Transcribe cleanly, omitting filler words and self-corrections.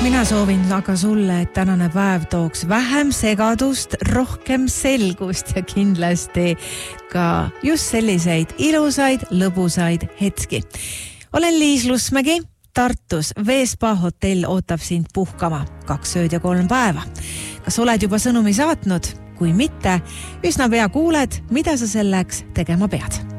Mina soovin aga sulle, et tänane päev tooks vähem segadust, rohkem selgust ja kindlasti ka just selliseid ilusaid, lõbusaid hetki. Olen Liis Lusmägi, Tartus Veespa hotell ootab sind puhkama 2 ööd ja 3 päeva. Kas oled juba sõnumi saatnud? Kui mitte, üsna pea kuuled, mida sa selleks tegema pead.